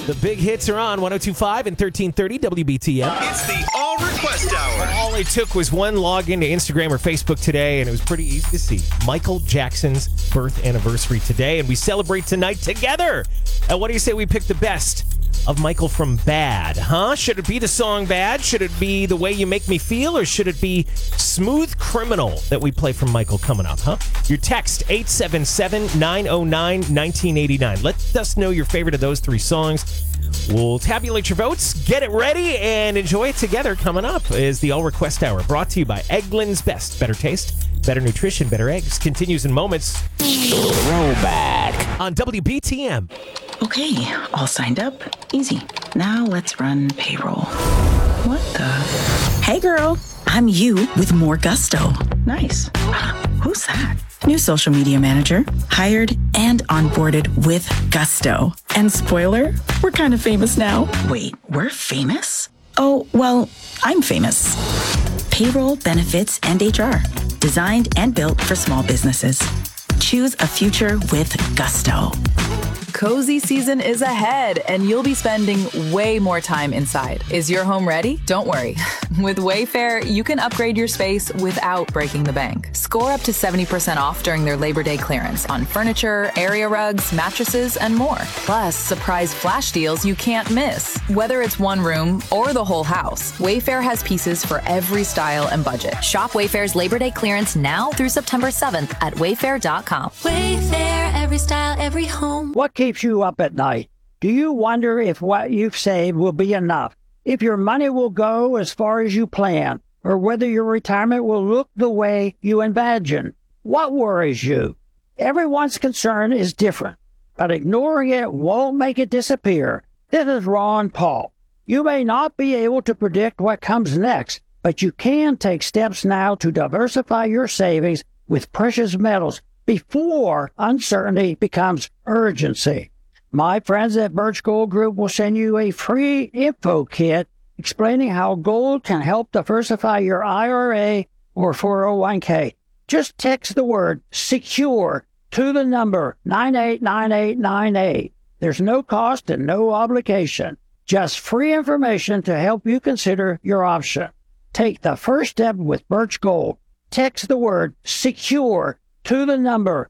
The big hits are on 102.5 and 1330 WBTM. It's the All Request Hour. All it took was one login to Instagram or Facebook today, and it was pretty easy to see. Michael Jackson's birth anniversary today, and we celebrate tonight together. And what do you say we pick the best of Michael from Bad, huh? Should it be the song Bad? Should it be The Way You Make Me Feel? Or should it be Smooth Criminal that we play from Michael coming up, huh? Your text, 877-909-1989. Let us know your favorite of those three songs. We'll tabulate your votes, get it ready, and enjoy it together. Coming up is the All Request Hour, brought to you by Eggland's Best. Better taste, better nutrition, better eggs. Continues in moments. Throwback on WBTM. Okay, all signed up. Easy. Now let's run payroll. What the? Hey girl, I'm you with more gusto. Nice. Who's that? New social media manager, hired and onboarded with gusto. And spoiler, we're kind of famous now. Wait, we're famous? Oh, well, I'm famous. Payroll, benefits, and HR. Designed and built for small businesses. Choose a future with gusto. Cozy season is ahead, and you'll be spending way more time inside. Is your home ready? Don't worry. With Wayfair, you can upgrade your space without breaking the bank. Score up to 70% off during their Labor Day clearance on furniture, area rugs, mattresses, and more. Plus, surprise flash deals you can't miss. Whether it's one room or the whole house, Wayfair has pieces for every style and budget. Shop Wayfair's Labor Day clearance now through September 7th at wayfair.com. Wayfair, every style, every home. What keeps you up at night? Do you wonder if what you've saved will be enough? If your money will go as far as you plan? Or whether your retirement will look the way you imagine? What worries you? Everyone's concern is different, but ignoring it won't make it disappear. This is Ron Paul. You may not be able to predict what comes next, but you can take steps now to diversify your savings with precious metals before uncertainty becomes urgency. My friends at Birch Gold Group will send you a free info kit explaining how gold can help diversify your IRA or 401k. Just text the word SECURE to the number 989898. There's no cost and no obligation. Just free information to help you consider your option. Take the first step with Birch Gold. Text the word SECURE to the number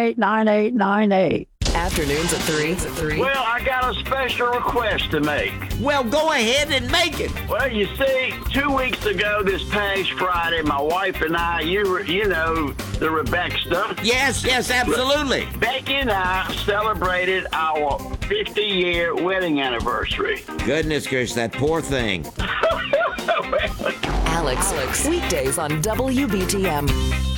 989898. Afternoons at 3. Well, I got a special request to make. Well, go ahead and make it. Well, you see, 2 weeks ago this past Friday, my wife and I, you know, the Rebecca stuff. Yes, absolutely. Becky and I celebrated our 50-year wedding anniversary. Goodness gracious, that poor thing. Alex, weekdays on WBTM.